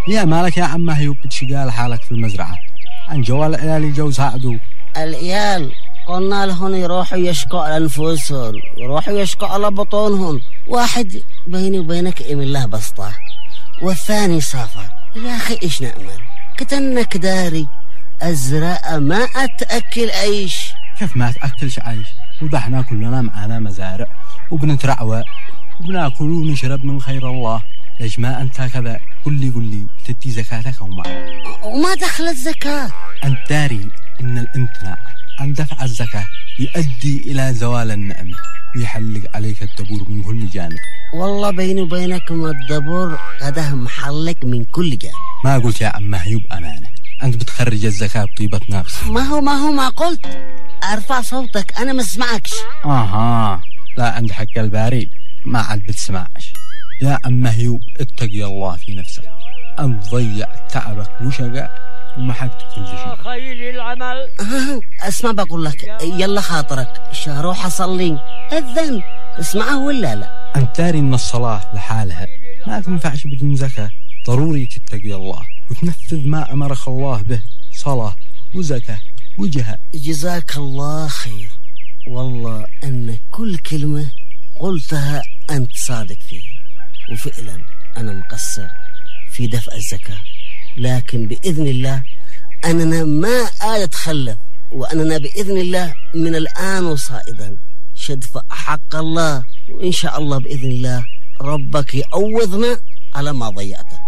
يا مالك يا عم هيوب بتشقال حالك في المزرعة؟ عن جوال العيال جوزها عدو. العيال قلنا لهم يروحوا يشكوا على أنفسهم، يروحوا يشكوا على بطونهم. واحد بيني وبينك إيم الله بسطة، والثاني سافر. يا أخي إيش نأمل؟ كتنك داري الزراعة ما أتأكل عيش. كيف ما تأكلش عيش؟ وضحنا كلنا معانا مزارع وبنترعوى وبناكل ونشرب من خير الله. ليش ما أنت كذا؟ قل لي تدي زكاتك وما دخل الزكاة؟ أنت داري إن الامتناع عن دفع الزكاة يؤدي إلى زوال النعمة ويحلق عليك الدبور من كل جانب. والله بيني وبينك ما الدبور هذا محلق من كل جانب. ما قلت يا عم هيوب أمانة، أنت بتخرج الزكاة بطيبة نفس. ما قلت أرفع صوتك، أنا ما اسمعكش. لا عند حق الباري ما عاد بتسمعش. يا عم هيوب اتقي الله في نفسك، أنت ضيع تعبك وشقاء ومحقت كل شيء. خير العمل. اسمع بقول لك، يلا خاطرك روح أصلي الذن، اسمعه ولا لا؟ أنت داري إن الصلاة لحالها ما تنفعش بدون زكاة. ضروري تتقي الله وتنفذ ما أمرك الله به، صلاة وزكاة وجهاد. جزاك الله خير، والله أن كل كلمة قلتها أنت صادق فيها، وفعلا أنا مقصر في دفع الزكاة، لكن بإذن الله أننا ما أتخلف، وأننا بإذن الله من الآن وصائدا شدفع حق الله، وإن شاء الله بإذن الله ربك يعوضنا على ما ضيعته.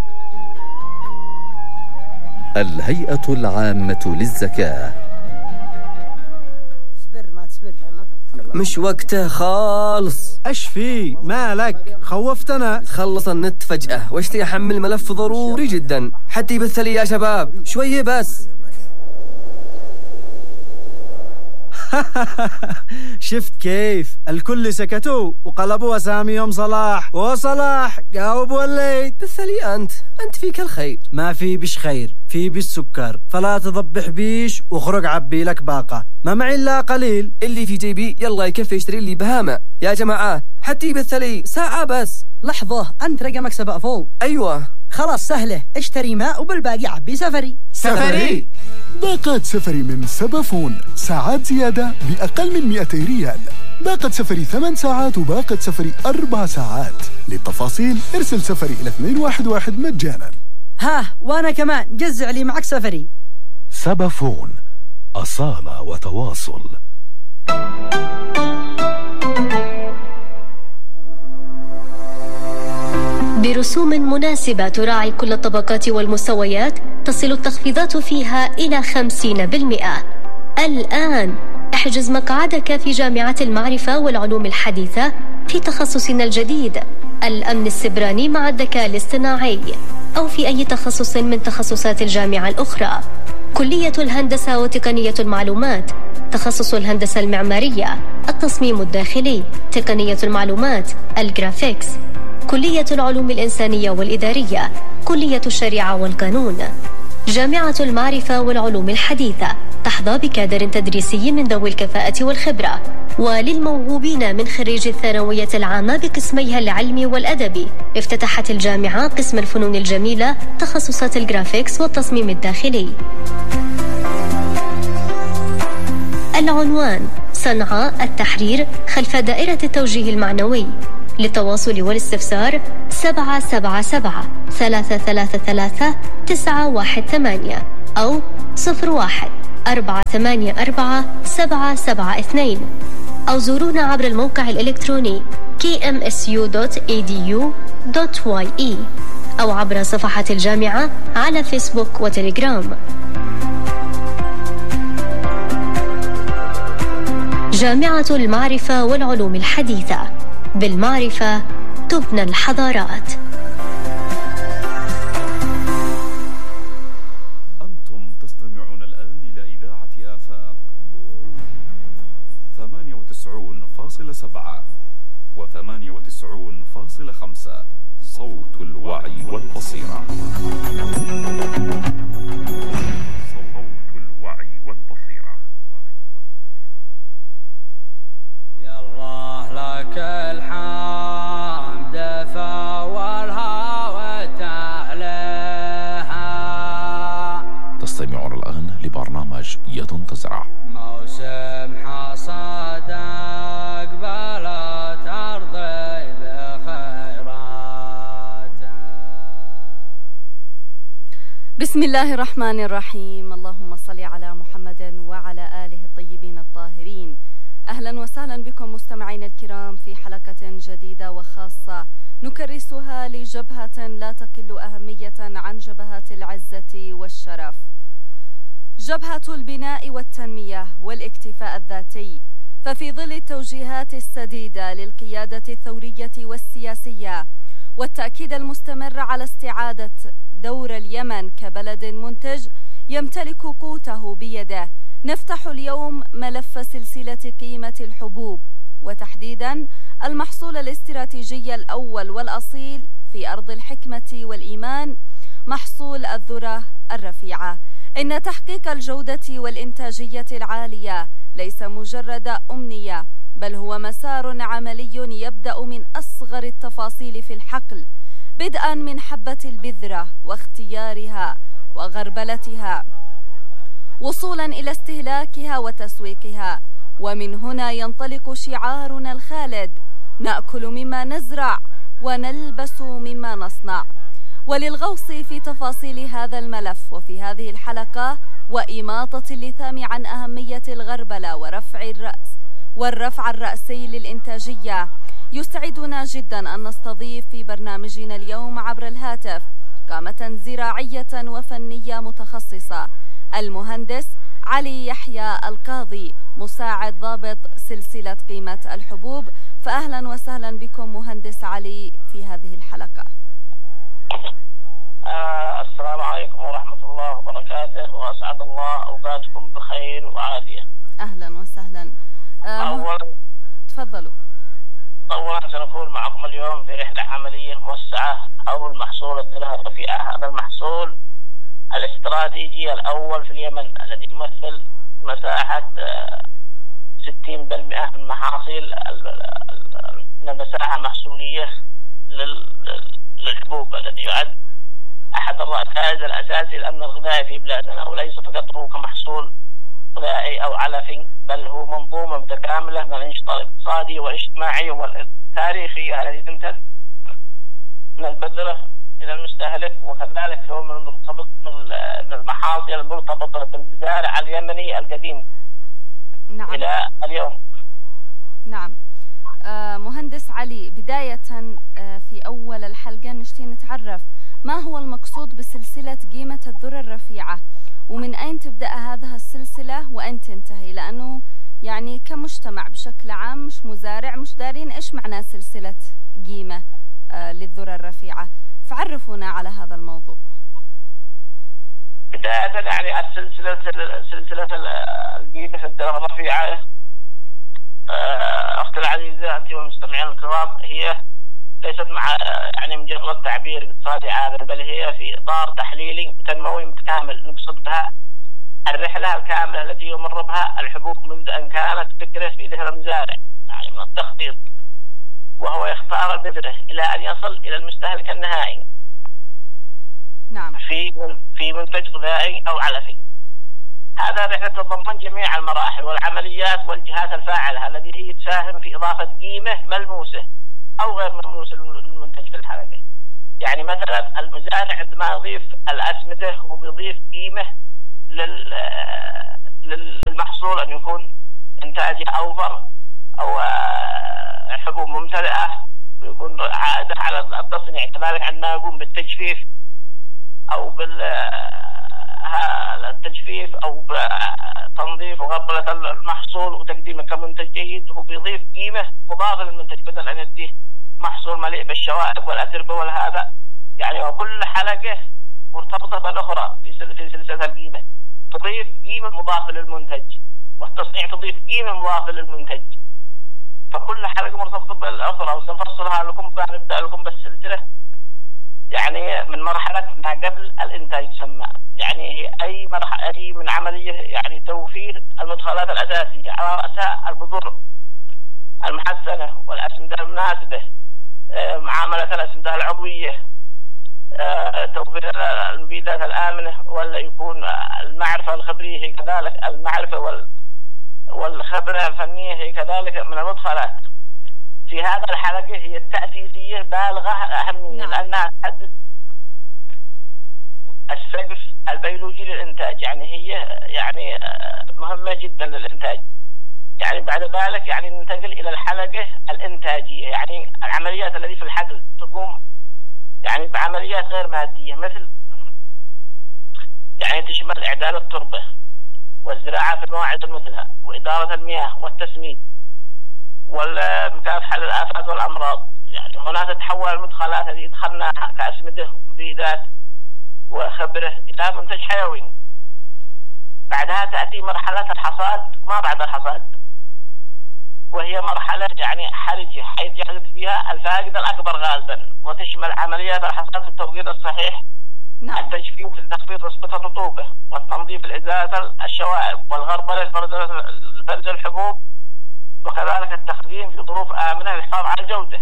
الهيئة العامة للزكاة. مش وقته خالص. ايش في مالك؟ خوفتنا. خلص النت فجأة واشتي احمل ملف ضروري جدا حتى يبث لي يا شباب شوية بس. شفت كيف الكل سكتوا وقلبوا اساميهم صلاح وصلاح جاوب وليد. بث لي انت فيك الخير. ما في بش خير، في بالسكر، فلا تضبح بيش وخرج عبي لك باقة، ما معي الا قليل. اللي في جيبي يلا يكفي يشتري لي بهامة يا جماعة حتى يبث لي ساعة بس. لحظة، انت رقمك 7 ايوه خلاص سهلة، اشتري ماء وبالباقي عبي سفري. باقة سفري من سبافون، ساعات زيادة بأقل من 200 ريال. باقة سفري 8 ساعات وباقة سفري 4 ساعات. للتفاصيل ارسل سفري إلى 211 مجانا. وانا كمان جزع لي معك سفري. سبافون، أصالة وتواصل. برسوم مناسبة تراعي كل الطبقات والمستويات، تصل التخفيضات فيها إلى 50%. الآن احجز مقعدك في جامعة المعرفة والعلوم الحديثة في تخصصنا الجديد الأمن السبراني مع الذكاء الاصطناعي، أو في أي تخصص من تخصصات الجامعة الأخرى. كلية الهندسة وتقنية المعلومات، تخصص الهندسة المعمارية، التصميم الداخلي، تقنية المعلومات، الجرافيكس، كلية العلوم الإنسانية والإدارية، كلية الشريعة والقانون. جامعة المعرفة والعلوم الحديثة تحظى بكادر تدريسي من ذوي الكفاءة والخبرة. وللموهوبين من خريج الثانوية العامة بقسميها العلمي والأدبي، افتتحت الجامعة قسم الفنون الجميلة، تخصصات الجرافيكس والتصميم الداخلي. العنوان: صنعاء التحرير خلف دائرة التوجيه المعنوي. للتواصل والاستفسار 777-333-918 أو 01-484-772 أو زورونا عبر الموقع الإلكتروني kmsu.edu.ye أو عبر صفحة الجامعة على فيسبوك وتليجرام. جامعة المعرفة والعلوم الحديثة، بالمعرفة تبنى الحضارات. أنتم تستمعون الآن إلى إذاعة آفاق 98.7 و98.5، صوت الوعي والبصيرة. يا الله لك الحمد فوالله تزرع. موسم حصاد أقبلت أرضي بخيرات. بسم الله الرحمن الرحيم. اللهم صل على محمد وعلى آله الطيبين الطاهرين. أهلا وسهلا بكم مستمعين الكرام في حلقة جديدة وخاصة نكرسها لجبهة لا تقل أهمية عن جبهات العزة والشرف، جبهة البناء والتنمية والاكتفاء الذاتي. ففي ظل التوجيهات السديدة للقيادة الثورية والسياسية والتأكيد المستمر على استعادة دور اليمن كبلد منتج يمتلك قوته بيده، نفتح اليوم ملف سلسلة قيمة الحبوب، وتحديدا المحصول الاستراتيجي الأول والأصيل في أرض الحكمة والإيمان، محصول الذرة الرفيعة. إن تحقيق الجودة والإنتاجية العالية ليس مجرد أمنية، بل هو مسار عملي يبدأ من أصغر التفاصيل في الحقل، بدءا من حبة البذرة واختيارها وغربلتها، وصولا إلى استهلاكها وتسويقها. ومن هنا ينطلق شعارنا الخالد: نأكل مما نزرع ونلبس مما نصنع. وللغوص في تفاصيل هذا الملف وفي هذه الحلقة وإماطة اللثام عن أهمية الغربلة والرفع الرأسي للإنتاجية، يسعدنا جدا أن نستضيف في برنامجنا اليوم عبر الهاتف قامة زراعية وفنية متخصصة، المهندس علي يحيى القاضي، مساعد ضابط سلسلة قيمة الحبوب. فأهلا وسهلا بكم مهندس علي في هذه الحلقة. السلام عليكم ورحمة الله وبركاته، وأسعد الله أوقاتكم بخير وعافية. أهلا وسهلا. تفضلوا. أولا سنكون معكم اليوم في رحلة عملية موسعة حول محصول الذرة الرفيعة. هذا المحصول الاستراتيجي الأول في اليمن الذي يمثل مساحة 60% من محاصيل المساحة المحصولية للحبوب، الذي يعد أحد الركائز الأساسي للأمن الغذائي في بلادنا، وليس فقط هو كمحصول غذائي أو علفي، بل هو منظومة متكاملة من الانشطة الاقتصادية والاجتماعية والتاريخية التي تمتد من البذرة إلى المستهلك، وكذلك هو من المحاصيل المرتبطة بالمزارع اليمني القديم. نعم. إلى اليوم. نعم. مهندس علي، بداية في أول الحلقة نشتي نتعرف ما هو المقصود بسلسلة قيمة الذرة الرفيعة، ومن أين تبدأ هذه السلسلة وأين تنتهي؟ لأنه يعني كمجتمع بشكل عام مش مزارع مش دارين إيش معنى سلسلة قيمة للذرة الرفيعة، فعرفونا على هذا الموضوع. بداية يعني سلسلة القيمة الذرة الرفيعة أختي العزيزة أنت والمستمعين الكرام، هي ليست مع يعني مجرد تعبير اقتصادي عام، بل هي في إطار تحليلي وتنموي متكامل نقصد بها الرحلة الكاملة التي يمر بها الحبوب منذ أن كانت فكرة في ذهن المزارع، يعني من التخطيط وهو يختار البذرة إلى أن يصل إلى المستهلك النهائي. نعم. في منتج غذائي أو علفي. هذا الرحلة تتضمن جميع المراحل والعمليات والجهات الفاعلة التي هي تساهم في إضافة قيمة ملموسة أو غير ملموسة للمنتج في الحلقة. يعني مثلا المزارع عندما يضيف الأسمدة هو بيضيف قيمة للمحصول، أن يكون إنتاجه أوفر أو حبوب ممتلئة، ويكون عائدة على التصنيع. كذلك عندما يقوم بالتجفيف أو بالتجفيف أو بتنظيف وغربلة المحصول وتقديمه كمنتج جيد، هو بيضيف قيمة مضافة للمنتج بدل أن يديه محصول مليء بالشوائب والأتربة والهذا. يعني وكل حلقة مرتبطة بالأخرى في سلسلة القيمة، تضيف قيمة مضافة للمنتج، والتصنيع تضيف قيمة مضافة للمنتج، فكل حلقة مرتبطة بالأخرى. وسنفصلها لكم، نبدأ لكم بالسلسلة يعني من مرحلة ما قبل الإنتاج تسمى، يعني هي أي مرحلة أي من عملية يعني توفير المدخلات الأساسية، على رأسها البذور المحسنة والأسمدة المناسبة، معاملة الأسمدة العضوية، توفير المبيدات الآمنة، ولا يكون المعرفة الخبرية هي كذلك، المعرفة والخبرة الفنية هي كذلك من المدخلات في هذا الحلقة هي التأسيسية بالغة أهمية. نعم. لأنها تحدد السقف البيولوجي للإنتاج، يعني هي يعني مهمة جدا للإنتاج. يعني بعد ذلك يعني ننتقل إلى الحلقة الإنتاجية، يعني العمليات التي في الحقل تقوم يعني بعمليات غير مادية، مثل يعني تشمل إعداد التربة والزراعة في المواعيد المثلى وإدارة المياه والتسميد والمكافحة للآفات والأمراض. يعني هنا تتحول المدخلات التي دخلناها كأسمدة ومبيدات وخبرة إلى منتج حيوي. بعدها تأتي مرحلة الحصاد ما بعد الحصاد، وهي مرحلة يعني حرجة حيث يحدث فيها الفائدة الأكبر غالبا، وتشمل عمليات الحصاد في التوقيت الصحيح. نعم. التجفيف لتخفيض نسبة الرطوبة، والتنظيف لإزالة الشوائب، والغربلة لفرز الحبوب، وكذلك التخزين في ظروف آمنة للحفاظ على الجودة.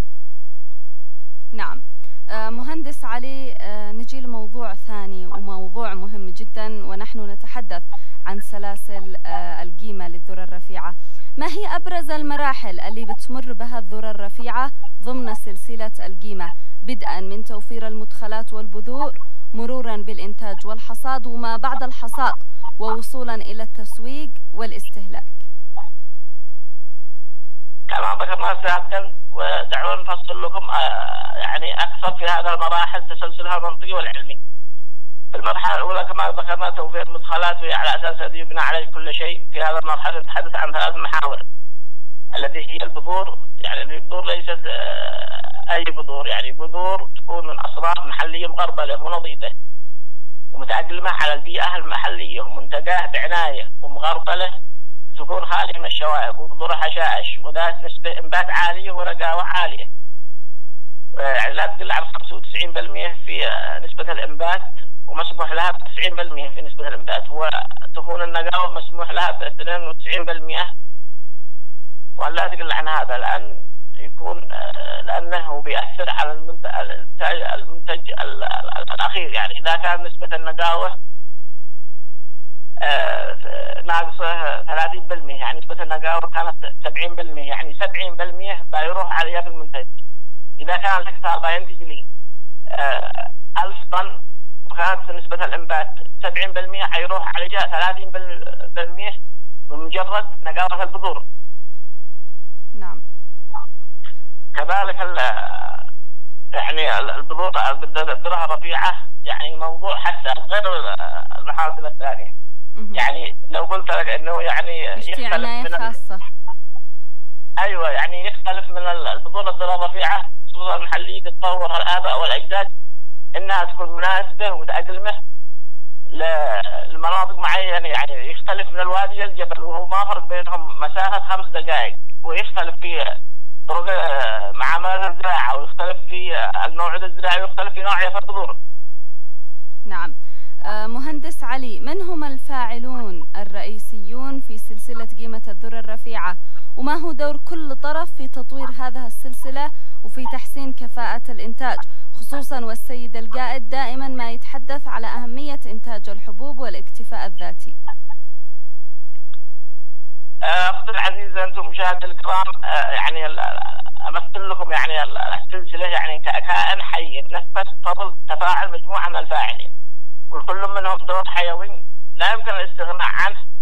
نعم. مهندس علي، نجي لموضوع ثاني وموضوع مهم جدا، ونحن نتحدث عن سلاسل القيمة للذرة الرفيعة. ما هي أبرز المراحل اللي بتمر بها الذرة الرفيعة ضمن سلسلة القيمة، بدءا من توفير المدخلات والبذور، مرورا بالإنتاج والحصاد وما بعد الحصاد، ووصولا إلى التسويق والاستهلاك؟ كما ذكرنا سابقا، ودعونا نفصل لكم يعني أكثر في هذه المراحل تسلسلها المنطقي والعلمي. في المرحلة الأولى كما ذكرنا توفير المدخلات، وهي على أساس الذي يبنى عليه كل شيء. في هذا المرحلة نتحدث عن 3 محاور، الذي هي البذور. يعني البذور ليست أي بذور، يعني بذور تكون من أصناف محلية مغربلة ونظيفة ومتأقلمة على البيئة المحلية، ومنتجاه بعناية ومغربلة، تكون خالية من الشوائب، وبذور حشائش، وذات نسبة إنبات عالية ورقاوة عالية، يعني لا تقل عن 95% في نسبة الإنبات، ومسموح لها ب 90% في نسبة الإنبات، وتكون النقاوة مسموح لها ب 92%، ولا تقل عن هذا، لأنه بيأثر على المنتج الأخير. يعني إذا كان نسبة النقاوة ناقصة 30%، يعني نسبة النقاوة كانت 70%، يعني 70% بيروح عليها في المنتج. إذا كان الهكتار بينتج لي 1000 طن، وكانت نسبة الإنبات 70%، حيروح عليها 30% بمجرد نقاوة البذور. نعم. كذلك يعني البذور الذرة الرفيعة يعني موضوع حساس غير المحاصيل الثانية. يعني لو قلت لك انه يعني يختلف من خاصة. ايوه، يعني يختلف من البذور الذرة الرفيعة خصوصا المحلية تتطور الآباء والأجداد انها تكون مناسبة ومتأقلمة لمناطق معينة. يعني يختلف من الوادي للجبل، وهو ما فرق بينهم مسافة 5 دقائق، ويختلف في طرق معاملات الزراعة، ويختلف في الموعد الزراعي، ويختلف في نوعية البذور. نعم. مهندس علي، من هم الفاعلون الرئيسيون في سلسلة قيمة الذرة الرفيعة، وما هو دور كل طرف في تطوير هذه السلسلة وفي تحسين كفاءة الإنتاج، خصوصا والسيد القائد دائما ما يتحدث على أهمية إنتاج الحبوب والاكتفاء الذاتي؟ أختي العزيزة، أنتم مشاهدي الكرام، يعني أمثل لكم يعني السلسلة يعني كائن حي يتنفس فضل تفاعل مجموعة من الفاعلين، وكل منهم دور حيوي لا يمكن الاستغناء عنه